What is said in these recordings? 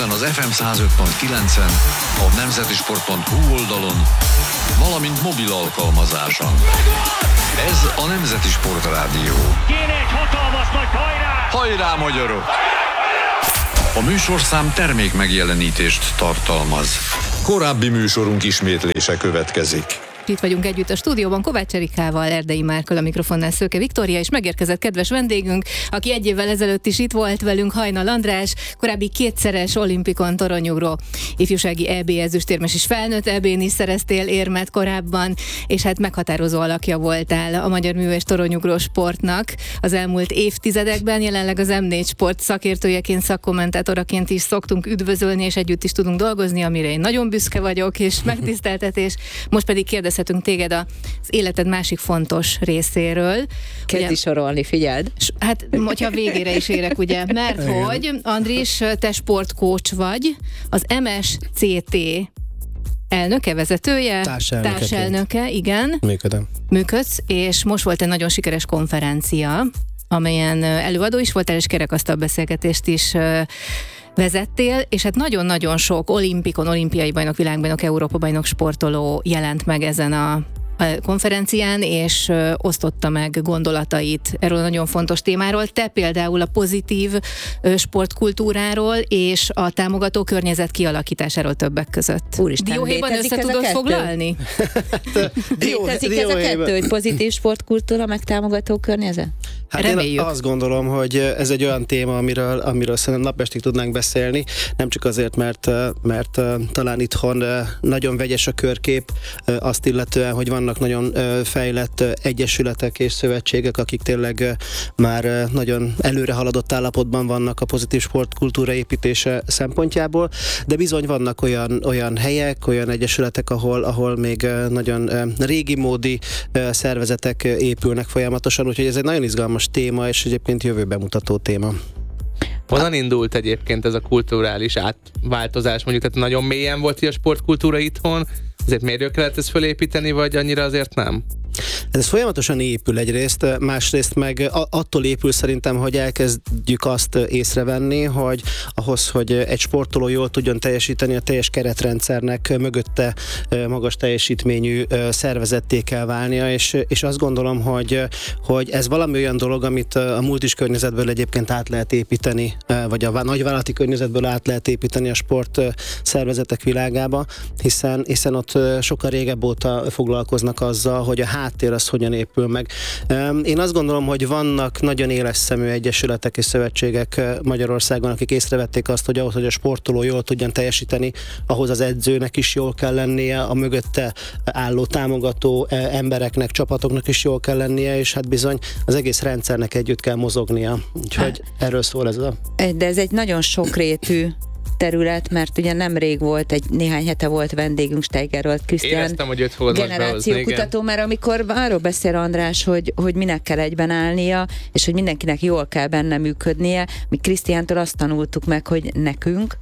Budapesten az FM 105.9-en, a nemzetisport.hu oldalon, valamint mobil alkalmazáson. Ez a Nemzeti Sportrádió. Kéne egy hatalmas nagy hajrá! Hajrá, magyarok! A műsorszám termék megjelenítést tartalmaz. Korábbi műsorunk ismétlése következik. Itt vagyunk együtt a stúdióban Kovács Erikával, Erdei Márkkal, a mikrofonnál Szőke Viktória, és megérkezett kedves vendégünk, aki egy évvel ezelőtt is itt volt velünk, Hajnal András, korábbi kétszeres olimpikon toronyugró, ifjúsági EB ezüstérmes és felnőtt EB-n is szereztél érmet korábban, és hát meghatározó alakja voltál a magyar mű- és toronyugró sportnak az elmúlt évtizedekben, jelenleg az M4 Sport szakértőjeként, szakkommentátoraként is szoktunk üdvözölni, és együtt is tudunk dolgozni, amire én nagyon büszke vagyok, és megtiszteltetés. Most pedig kérdezhetünk téged az életed másik fontos részéről. Kezdj is sorolni, figyeld. Hát, hogyha végére is érek, ugye, mert hogy, Andris, te sportkócs vagy, az MSCT elnöke, vezetője, társelnöke, igen. Működsz, és most volt egy nagyon sikeres konferencia, amelyen előadó is voltál, és kerekasztal beszélgetést is vezettél, és hát nagyon-nagyon sok olimpikon, olimpiai bajnok, világbajnok, Európa-bajnok sportoló jelent meg ezen a konferencián, és osztotta meg gondolatait erről a nagyon fontos témáról. Te például a pozitív sportkultúráról és a támogató környezet kialakításáról többek között. Úristen, Dióhéjban össze tudod foglalni? Létezik ez a kettő, hogy pozitív sportkultúra, meg támogató környezet? Hát én azt gondolom, hogy ez egy olyan téma, amiről szerintem napestig tudnánk beszélni, nem csak azért, mert talán itthon nagyon vegyes a körkép, azt illetően, hogy vannak nagyon fejlett egyesületek és szövetségek, akik tényleg már nagyon előre haladott állapotban vannak a pozitív sportkultúra építése szempontjából, de bizony vannak olyan helyek, olyan egyesületek, ahol még nagyon régi módi szervezetek épülnek folyamatosan, úgyhogy ez egy nagyon izgalmas téma, és egyébként jövőbe mutató téma. Honnan indult egyébként ez a kulturális átváltozás? Mondjuk, tehát nagyon mélyen volt a sportkultúra itthon, ezért miért kellett ezt fölépíteni, vagy annyira azért nem? Ez folyamatosan épül egyrészt, másrészt meg attól épül szerintem, hogy elkezdjük azt észrevenni, hogy ahhoz, hogy egy sportoló jól tudjon teljesíteni, a teljes keretrendszernek mögötte magas teljesítményű szervezetté kell válnia, és azt gondolom, hogy ez valami olyan dolog, amit a multis környezetből egyébként át lehet építeni, vagy a nagyvállalati környezetből át lehet építeni a sport szervezetek világába, hiszen ott sokkal régebb óta foglalkoznak azzal, hogy a háttér az hogyan épül meg. Én azt gondolom, hogy vannak nagyon éles szemű egyesületek és szövetségek Magyarországon, akik észrevették azt, hogy ahhoz, hogy a sportoló jól tudjon teljesíteni, ahhoz az edzőnek is jól kell lennie, a mögötte álló támogató embereknek, csapatoknak is jól kell lennie, és hát bizony az egész rendszernek együtt kell mozognia. Úgyhogy erről szól ez a... De ez egy nagyon sokrétű terület, mert ugye nemrég volt, néhány hete volt vendégünk, Steiger Krisztián. Éreztem, hogy őt fogod generációkutató, mert amikor arról beszél András, hogy minek kell egyben állnia, és hogy mindenkinek jól kell benne működnie, mi Krisztiántól azt tanultuk meg, hogy nekünk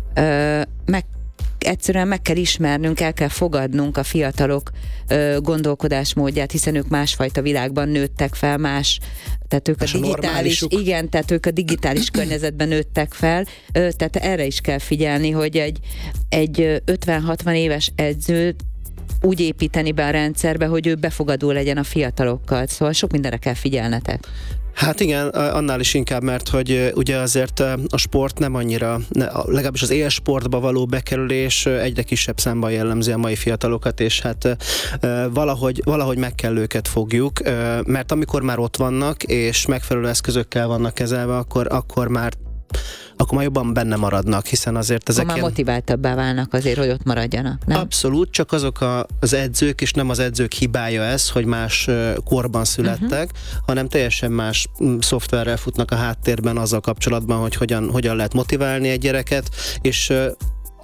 egyszerűen meg kell ismernünk, el kell fogadnunk a fiatalok gondolkodásmódját, hiszen ők másfajta világban nőttek fel, tehát ők tehát ők a digitális környezetben nőttek fel, tehát erre is kell figyelni, hogy egy 50-60 éves edző úgy építeni be a rendszerbe, hogy ő befogadó legyen a fiatalokkal, szóval sok mindenre kell figyelnetek. Hát igen, annál is inkább, mert hogy ugye azért a sport nem annyira, legalábbis az élsportba való bekerülés egyre kisebb számban jellemzi a mai fiatalokat, és hát valahogy meg kell őket fogjuk, mert amikor már ott vannak, és megfelelő eszközökkel vannak kezelve, akkor már jobban benne maradnak, hiszen azért ezek már motiváltabbá válnak azért, hogy ott maradjanak, nem? Abszolút, csak azok az edzők, és nem az edzők hibája ez, hogy más korban születtek, hanem teljesen más szoftverrel futnak a háttérben azzal kapcsolatban, hogy hogyan lehet motiválni egy gyereket, és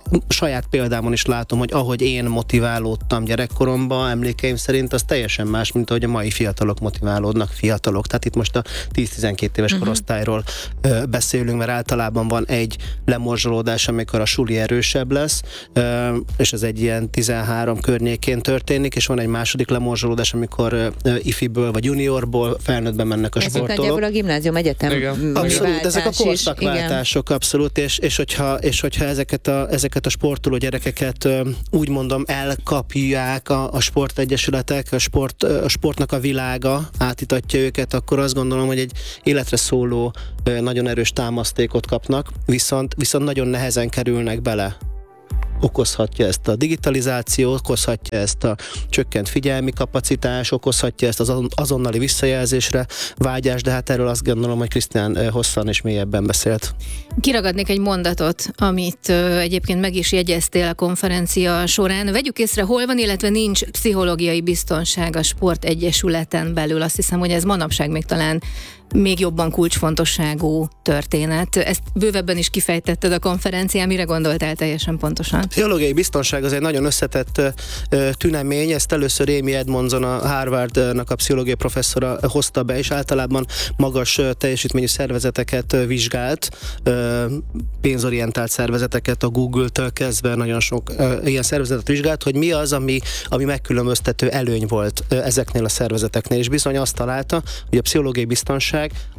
saját példámon is látom, hogy ahogy én motiválódtam gyerekkoromban, emlékeim szerint az teljesen más, mint ahogy a mai fiatalok motiválódnak, fiatalok. Tehát itt most a 10-12 éves korosztályról beszélünk, mert általában van egy lemorzsolódás, amikor a suli erősebb lesz, és ez egy ilyen 13 környékén történik, és van egy második lemorzsolódás, amikor ifiből vagy juniorból felnőttben mennek a sportolók. Ez nagyjából a gimnázium, egyetem. Abszolút, ezek a korszakváltások, abszolút, és hogyha ezeket a sportoló gyerekeket úgy mondom elkapják a sportegyesületek, a sportnak a világa átítatja őket, akkor azt gondolom, hogy egy életre szóló, nagyon erős támasztékot kapnak, viszont nagyon nehezen kerülnek bele. Okozhatja ezt a digitalizáció, okozhatja ezt a csökkent figyelmi kapacitás, okozhatja ezt az azonnali visszajelzésre vágyás, de hát erről azt gondolom, hogy Krisztián hosszan és mélyebben beszélt. Kiragadnék egy mondatot, amit egyébként meg is jegyeztél a konferencia során. Vegyük észre, hol van, illetve nincs pszichológiai biztonság a sportegyesületen belül. Azt hiszem, hogy ez manapság még talán még jobban kulcsfontosságú történet. Ezt bővebben is kifejtetted a konferencián, mire gondoltál teljesen pontosan? Pszichológiai biztonság az egy nagyon összetett tünemény, ezt először Amy Edmondson, a Harvardnak a pszichológiai professzora hozta be, és általában magas teljesítményű szervezeteket vizsgált, pénzorientált szervezeteket, a Google-től kezdve nagyon sok ilyen szervezetet vizsgált, hogy mi az, ami megkülönböztető előny volt ezeknél a szervezeteknél, és bizony azt találta, hogy a pszichológiai biztonság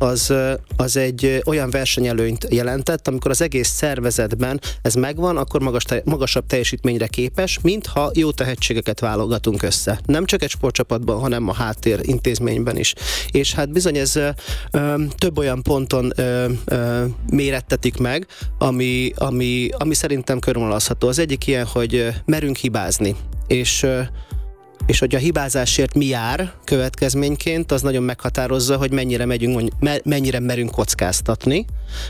az egy olyan versenyelőnyt jelentett, amikor az egész szervezetben ez megvan, akkor magasabb teljesítményre képes, mintha jó tehetségeket válogatunk össze. Nem csak egy sportcsapatban, hanem a háttér intézményben is. És hát bizony ez több olyan ponton mérettetik meg, ami szerintem körvonalazható. Az egyik ilyen, hogy merünk hibázni, és hogy a hibázásért mi jár következményként, az nagyon meghatározza, hogy mennyire merünk kockáztatni.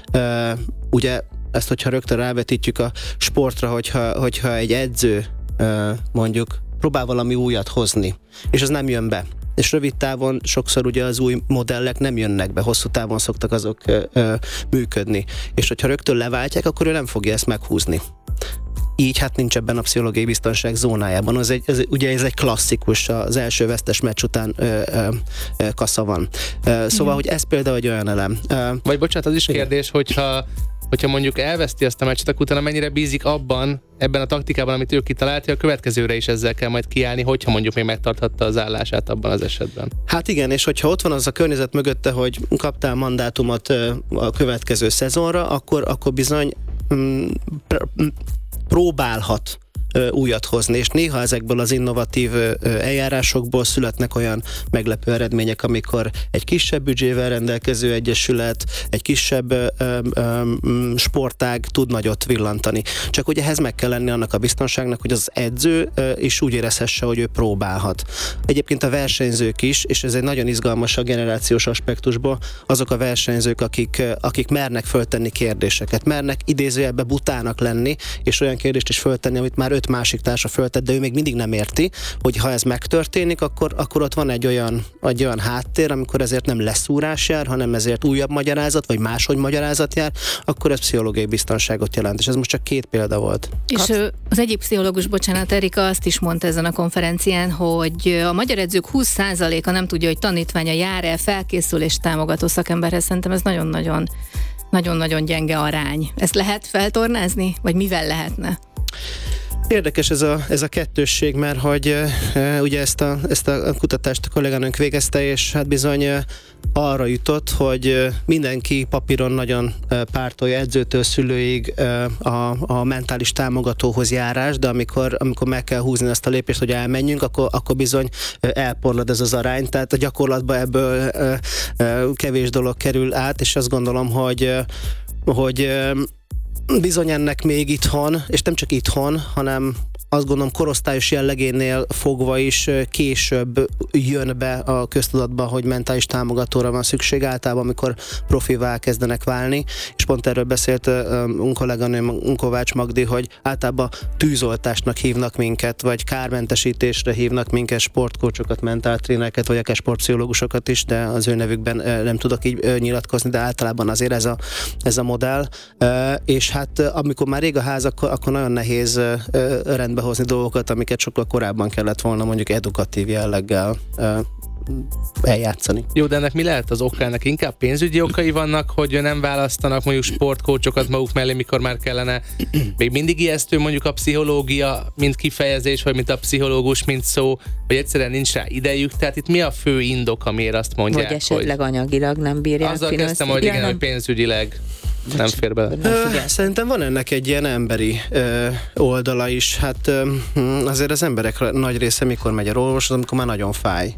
Ugye ezt, hogyha rögtön rávetítjük a sportra, hogyha egy edző mondjuk próbál valami újat hozni, és az nem jön be, és rövid távon sokszor ugye az új modellek nem jönnek be, hosszú távon szoktak azok működni. És hogyha rögtön leváltják, akkor ő nem fogja ezt meghúzni. Így hát nincs ebben a pszichológiai biztonság zónájában. Ugye ez egy klasszikus, az első vesztes meccs után kassa van. Szóval, hogy ez például egy olyan elem. Vagy bocsánat, az is kérdés, hogyha mondjuk elveszti azt a meccset, akkor utána mennyire bízik ebben a taktikában, amit ő kitalált, hogy a következőre is ezzel kell majd kiállni, hogyha mondjuk még megtarthatta az állását abban az esetben. Hát igen, és hogyha ott van az a környezet mögötte, hogy kaptál mandátumot a következő szezonra, akkor bizony próbálhat újat hozni, és néha ezekből az innovatív eljárásokból születnek olyan meglepő eredmények, amikor egy kisebb büdzsével rendelkező egyesület, egy kisebb sportág tud nagyot villantani. Csak ugye ehhez meg kell lenni annak a biztonságnak, hogy az edző is úgy érezhesse, hogy ő próbálhat. Egyébként a versenyzők is, és ez egy nagyon izgalmas a generációs aspektusból, azok a versenyzők, akik mernek föltenni kérdéseket, mernek idézőjelbe butának lenni, és olyan kérdést is föltenni, amit már 5 másik társa föltett, de ő még mindig nem érti, hogy ha ez megtörténik, akkor ott van egy olyan háttér, amikor ezért nem leszúrás jár, hanem ezért újabb magyarázat, vagy máshogy magyarázat jár, akkor ez pszichológiai biztonságot jelent. És ez most csak 2 példa volt. És az egyik pszichológus, bocsánat, Erika azt is mondta ezen a konferencián, hogy a magyar edzők 20%-a nem tudja, hogy tanítványa jár-e, felkészül és támogató szakemberhez. Szerintem ez nagyon-nagyon gyenge arány. Ezt lehet feltornázni? Vagy mivel lehetne? Érdekes ez a kettősség, mert hogy ugye ezt a kutatást a kollégánőnk végezte, és hát bizony arra jutott, hogy mindenki papíron nagyon pártolja edzőtől szülőig a mentális támogatóhoz járás, de amikor meg kell húzni ezt a lépést, hogy elmenjünk, akkor bizony elporlad ez az arány, tehát a gyakorlatban ebből kevés dolog kerül át, és azt gondolom, hogy bizony ennek még itthon, és nem csak itthon, hanem azt gondolom korosztályos jellegénél fogva is később jön be a köztudatba, hogy mentális támogatóra van szükség általában, amikor profivá kezdenek válni, és pont erről beszélt kolléganőm Kovács Magdi, hogy általában tűzoltásnak hívnak minket, vagy kármentesítésre hívnak minket, sportkócsokat, mentáltrénereket, vagy akár sportpszichológusokat is, de az ő nevükben nem tudok így nyilatkozni, de általában azért ez a modell, és hát amikor már ég a ház, akkor nagyon nehéz rendbe hozni dolgokat, amiket sokkal korábban kellett volna mondjuk edukatív jelleggel eljátszani. Jó, de ennek mi lehet az oka? Ennek inkább pénzügyi okai vannak, hogy nem választanak mondjuk sportkócsokat maguk mellé, mikor már kellene. Még mindig ijesztő mondjuk a pszichológia, mint kifejezés, vagy mint a pszichológus, mint szó, vagy egyszerűen nincs rá idejük. Tehát itt mi a fő indok, amiért azt mondják, vagy esetleg anyagilag nem bírják. Azzal kezdtem, hogy igen, hogy pénzügyileg nem fér bele. Szerintem van ennek egy ilyen emberi oldala is. Hát azért az emberek nagy része mikor megy a orvoshoz, amikor már nagyon fáj.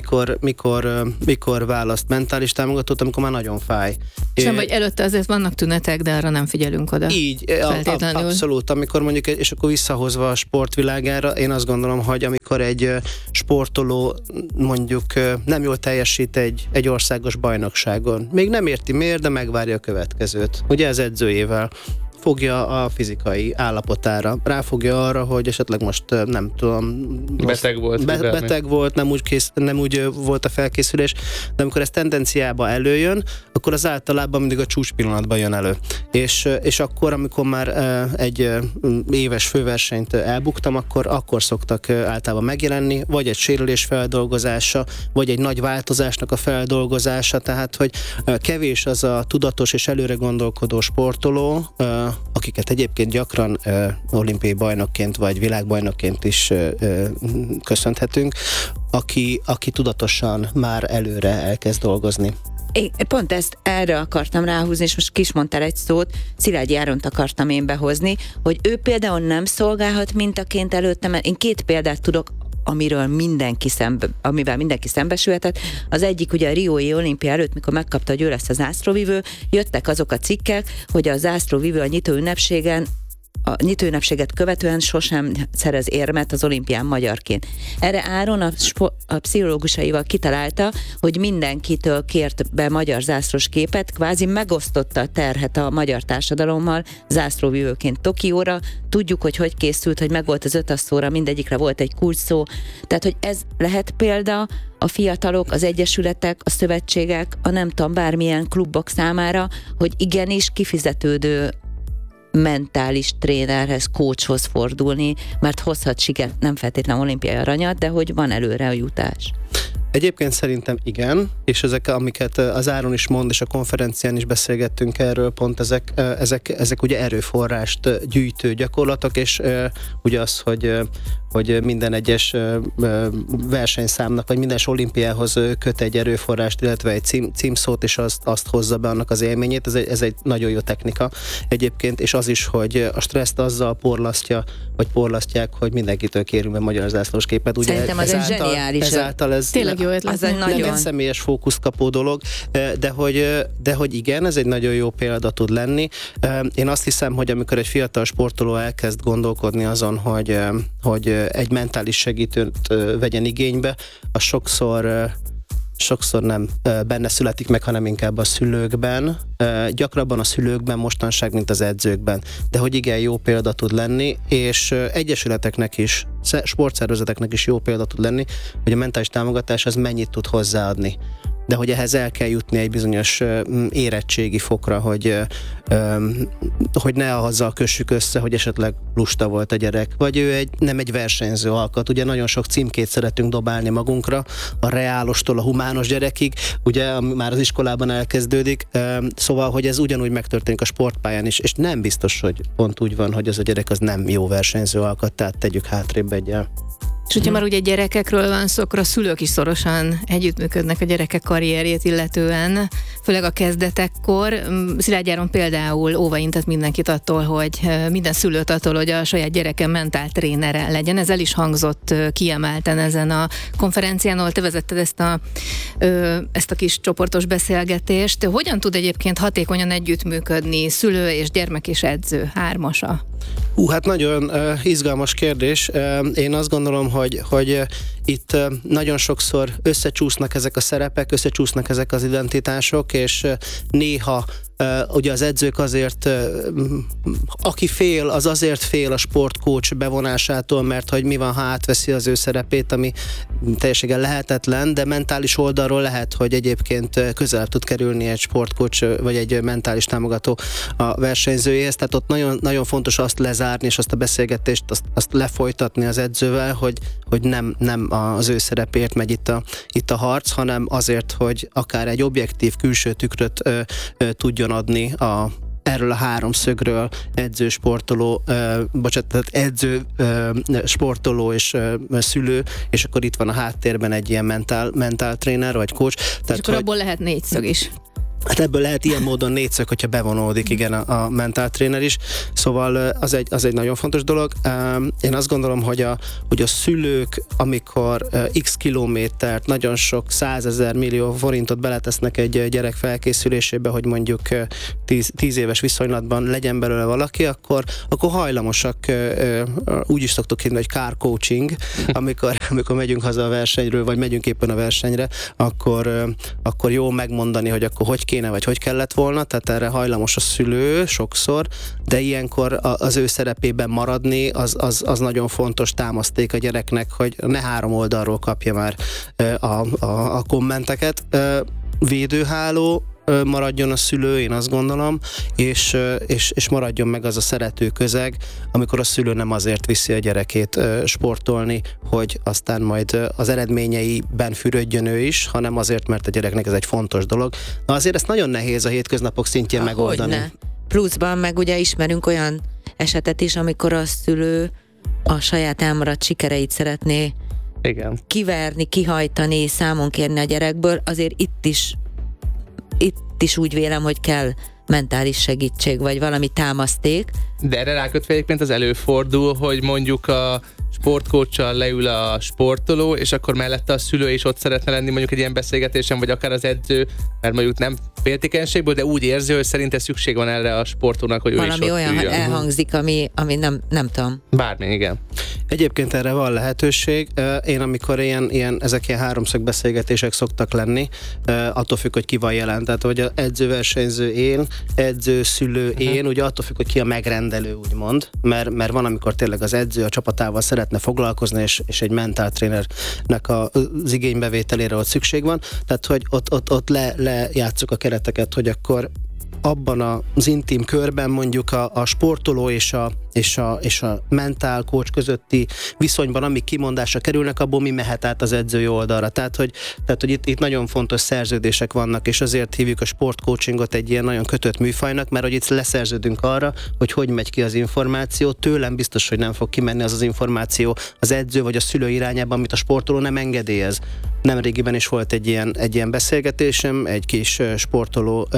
Mikor választ mentális támogatót, amikor már nagyon fáj. Sem, vagy előtte azért vannak tünetek, de arra nem figyelünk oda. Így, abszolút. Amikor mondjuk, és akkor visszahozva a sportvilágára, én azt gondolom, hogy amikor egy sportoló mondjuk nem jól teljesít egy országos bajnokságon, még nem érti miért, de megvárja a következőt. Ugye az edzőjével fogja a fizikai állapotára, ráfogja arra, hogy esetleg most nem tudom... Beteg volt, nem úgy volt a felkészülés, de amikor ez tendenciába előjön, akkor az általában mindig a csúcs pillanatban jön elő. És akkor, amikor már egy éves főversenyt elbuktam, akkor szoktak általában megjelenni, vagy egy sérülés feldolgozása, vagy egy nagy változásnak a feldolgozása, tehát, hogy kevés az a tudatos és előre gondolkodó sportoló, akiket egyébként gyakran olimpiai bajnokként vagy világbajnokként is köszönhetünk, aki tudatosan már előre elkezd dolgozni. Én pont erre akartam ráhúzni, és most ki is mondtál egy szót, Szilágyi Áront akartam én behozni, hogy ő például nem szolgálhat mintaként előttem. Én 2 példát tudok, amivel mindenki szembesülhetett. Az egyik ugye a riói olimpia előtt, mikor megkapta, hogy ő lesz a zászlóvivő, jöttek azok a cikkek, hogy a zászlóvivő a nyitóünnepséget követően sosem szerez érmet az olimpián magyarként. Erre Áron a pszichológusaival kitalálta, hogy mindenkitől kért be magyar zászlós képet, kvázi megosztotta a terhet a magyar társadalommal zászlóvivőként Tokióra. Tudjuk, hogy készült, hogy megvolt az 5 szóra, mindegyikre volt egy kulcsszó. Tehát, hogy ez lehet példa a fiatalok, az egyesületek, a szövetségek, a nem tudom, bármilyen klubok számára, hogy igenis kifizetődő mentális trénerhez, coachhoz fordulni, mert hozhat sikert, nem feltétlenül olimpiai aranyat, de hogy van előre a jutás. Egyébként szerintem igen, és ezek, amiket az Áron is mond, és a konferencián is beszélgettünk erről, pont ezek ugye erőforrást gyűjtő gyakorlatok, és ugye az, hogy minden egyes versenyszámnak, vagy minden olimpiához köt egy erőforrást, illetve egy címszót, és azt hozza be annak az élményét, ez egy nagyon jó technika egyébként, és az is, hogy a stresszt azzal porlasztják, hogy mindenkitől kérünk be magyar zászlós képet. Ugye szerintem az egy zseniális. Ezáltal ez tényleg jó ötlet. Nem egy személyes fókusz kapó dolog, de hogy igen, ez egy nagyon jó példa tud lenni. Én azt hiszem, hogy amikor egy fiatal sportoló elkezd gondolkodni azon, hogy egy mentális segítőt vegyen igénybe, az sokszor nem benne születik meg, hanem inkább a szülőkben. Gyakrabban a szülőkben mostanság, mint az edzőkben. De hogy igen, jó példa tud lenni, és egyesületeknek is, sportszervezeteknek is jó példa tud lenni, hogy a mentális támogatás az mennyit tud hozzáadni. De hogy ehhez el kell jutni egy bizonyos érettségi fokra, hogy ne azzal kössük össze, hogy esetleg lusta volt a gyerek, vagy ő nem egy versenyző alkat. Ugye nagyon sok címkét szeretünk dobálni magunkra, a reálostól a humános gyerekig, ugye már az iskolában elkezdődik, szóval, hogy ez ugyanúgy megtörténik a sportpályán is, és nem biztos, hogy pont úgy van, hogy az a gyerek az nem jó versenyző alkat, tehát tegyük hátrébb egyel. És hogyha már ugye gyerekekről van szó, akkor a szülők is szorosan együttműködnek a gyerekek karrierjét illetően, főleg a kezdetekkor. Szilágyi Áron például óvaintett mindenkit attól, hogy minden szülőt attól, hogy a saját gyereke mentáltrénere legyen. Ez el is hangzott kiemelten ezen a konferencián, ahol te vezetted ezt a kis csoportos beszélgetést. Hogyan tud egyébként hatékonyan együttműködni szülő és gyermek és edző hármasa? Hát nagyon izgalmas kérdés. Én azt gondolom, hogy itt nagyon sokszor összecsúsznak ezek a szerepek, összecsúsznak ezek az identitások, és néha ugye az edzők azért, aki fél, az azért fél a sportcoach bevonásától, mert hogy mi van, ha átveszi az ő szerepét, ami teljesen lehetetlen, de mentális oldalról lehet, hogy egyébként közelebb tud kerülni egy sportcoach, vagy egy mentális támogató a versenyzőjéhez, tehát ott nagyon, nagyon fontos azt lezárni, és azt a beszélgetést, azt lefolytatni az edzővel, hogy nem az ő szerepért megy itt a harc, hanem azért, hogy akár egy objektív külső tükröt tudjon adni erről a háromszögről edző, sportoló és szülő, és akkor itt van a háttérben egy ilyen mentál tréner vagy coach. És akkor abból lehet négyszög is. Hát ebből lehet ilyen módon négyszög, hogyha bevonódik, igen, a mentál tréner is. Szóval az egy nagyon fontos dolog. Én azt gondolom, hogy a szülők, amikor x kilométert, nagyon sok 100 000 millió forintot beletesznek egy gyerek felkészülésébe, hogy mondjuk 10 éves viszonylatban legyen belőle valaki, akkor hajlamosak, úgy is szoktuk hívni, hogy car coaching, amikor megyünk haza a versenyről, vagy megyünk éppen a versenyre, akkor jó megmondani, hogy akkor hogy kéne, vagy hogy kellett volna, tehát erre hajlamos a szülő sokszor, de ilyenkor az ő szerepében maradni, az nagyon fontos támaszték a gyereknek, hogy ne 3 oldalról kapja már a kommenteket. Védőháló maradjon a szülő, én azt gondolom, és maradjon meg az a szerető közeg, amikor a szülő nem azért viszi a gyerekét sportolni, hogy aztán majd az eredményeiben fürödjön ő is, hanem azért, mert a gyereknek ez egy fontos dolog. Na azért ezt nagyon nehéz a hétköznapok szintjén megoldani. Hogyne. Pluszban meg ugye ismerünk olyan esetet is, amikor a szülő a saját elmaradt sikereit szeretné kiverni, kihajtani, számon kérni a gyerekből, azért itt is úgy vélem, hogy kell mentális segítség, vagy valami támaszték. De erre rákötve egyébként az előfordul, hogy mondjuk a sportcoachal leül a sportoló, és akkor mellette a szülő is ott szeretne lenni mondjuk egy ilyen beszélgetésen, vagy akár az edző, mert mondjuk nem féltékenységből, de úgy érzi, hogy szerinte szükség van erre a sportolónak, hogy valami ő is ott olyan üljön. Elhangzik, ami nem tudom. Bármi, igen. Egyébként erre van lehetőség. Én amikor ezek ilyen háromszög beszélgetések szoktak lenni, attól függ, hogy ki van jelen. Tehát, hogy az edzőversenyző én, edző, szülő én, ugye attól függ, hogy ki a megrendelő, úgymond, mert van, amikor tényleg az edző a csapatával szeretne foglalkozni, és egy mentáltrénernek az igénybevételére ott szükség van. Tehát, hogy ott lejátszuk a kereteket, hogy akkor abban az intim körben mondjuk a sportoló és a mentál coach közötti viszonyban, amik kimondásra kerülnek, abból mi mehet át az edzői oldalra. Tehát, hogy itt nagyon fontos szerződések vannak, és azért hívjuk a sportcoachingot egy ilyen nagyon kötött műfajnak, mert hogy itt leszerződünk arra, hogy megy ki az információ. Tőlem biztos, hogy nem fog kimenni az információ az edző vagy a szülő irányában, amit a sportoló nem engedélyez. Nemrégiben is volt egy ilyen beszélgetésem, egy kis sportoló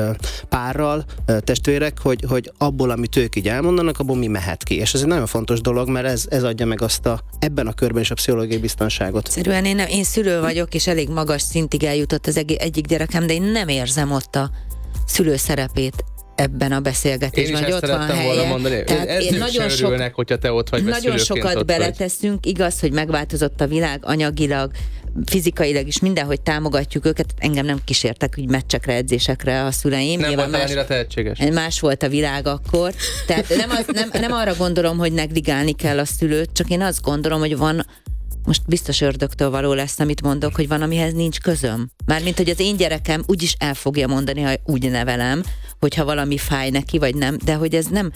párral, testvérek, hogy abból, amit ők így elmondanak, abból mi mehet ki. És ez egy nagyon fontos dolog, mert ez adja meg azt ebben a körben is a pszichológiai biztonságot. Szerűen én szülő vagyok, és elég magas szintig eljutott az egyik gyerekem, de én nem érzem ott a szülő szerepét ebben a beszélgetésben. Én is ezt szerettem volna mondani. Edzők nagyon sem örülnek, hogyha te ott vagy, nagyon sokat beleteszünk, igaz, hogy megváltozott a világ anyagilag, fizikailag is, mindenhogy támogatjuk őket. Engem nem kísértek úgy meccsekre, edzésekre a szüleim. Nem volt annyira tehetséges. Más volt a világ akkor. Tehát nem arra gondolom, hogy negligálni kell a szülőt, csak én azt gondolom, hogy van, most biztos ördögtől való lesz, amit mondok, hogy van, amihez nincs közöm. Mármint, hogy az én gyerekem úgyis el fogja mondani, ha úgy nevelem, hogyha valami fáj neki, vagy nem, de hogy ez nem,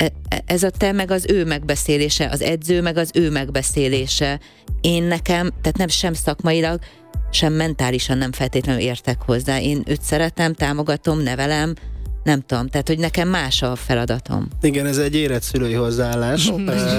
ez a te meg az ő megbeszélése, az edző meg az ő megbeszélése. Én nekem, tehát nem sem szakmailag, sem mentálisan nem feltétlenül értek hozzá. Én őt szeretem, támogatom, nevelem, nem tudom, tehát hogy nekem más a feladatom. Igen, ez egy érett szülői hozzáállás,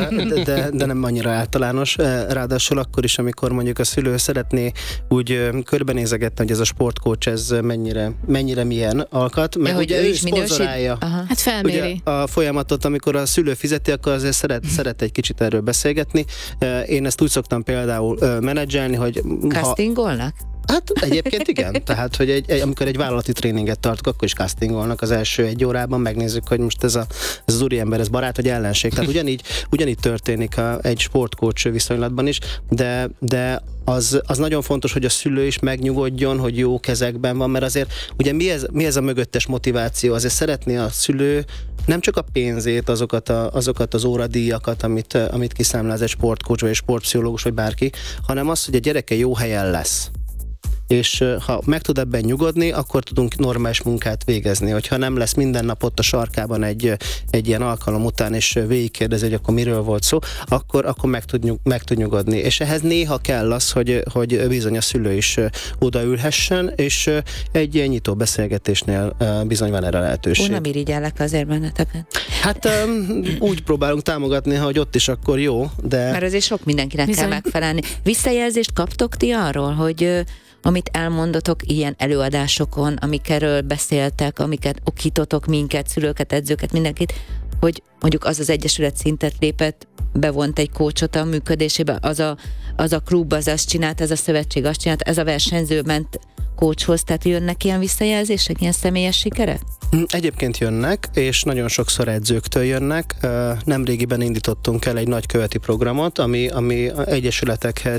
de nem annyira általános. Ráadásul akkor is, amikor mondjuk a szülő szeretné úgy körbenézegetni, hogy ez a sportcoach, ez mennyire milyen alkat, meg hogy ugye ő is szponzorálja. Hát felméri. Ugye a folyamatot, amikor a szülő fizeti, akkor azért szeret egy kicsit erről beszélgetni. Én ezt úgy szoktam például menedzselni, hogy castingolnak? Hát egyébként igen, tehát hogy amikor egy vállalati tréninget tartok, akkor is castingolnak az első 1 órában, megnézzük, hogy most ez az úriember, ez barát vagy ellenség. Tehát ugyanígy történik egy sportcoach viszonylatban is, de az nagyon fontos, hogy a szülő is megnyugodjon, hogy jó kezekben van, mert azért ugye mi ez a mögöttes motiváció? Azért szeretné a szülő nem csak a pénzét, azokat az óradíjakat, amit kiszámláz egy sportcoach, vagy egy sportpszichológus, vagy bárki, hanem az, hogy a gyereke jó helyen lesz. És ha meg tud ebben nyugodni, akkor tudunk normális munkát végezni. Hogyha nem lesz minden nap ott a sarkában egy ilyen alkalom után, és végigkérdezi, hogy akkor miről volt szó, akkor meg tud nyugodni. És ehhez néha kell az, hogy bizony a szülő is odaülhessen, és egy ilyen nyitó beszélgetésnél bizony van erre lehetőség. Nem irigyellek azért benneteket. Hát úgy próbálunk támogatni, hogy ott is akkor jó, de... Mert azért sok mindenkinek bizony kell megfelelni. Visszajelzést kaptok ti arról, hogy amit elmondotok ilyen előadásokon, amikről beszéltek, amiket okítotok minket, szülőket, edzőket, mindenkit, hogy mondjuk az egyesület szintet lépett, bevont egy coachot a működésébe, az a klub, az azt csinált, ez a szövetség azt csinált, ez a versenyző ment coachhoz, tehát jönnek ilyen visszajelzések, ilyen személyes sikerek? Egyébként jönnek, és nagyon sokszor edzőktől jönnek. Nemrégiben indítottunk el egy nagyköveti programot, ami egyesületekhez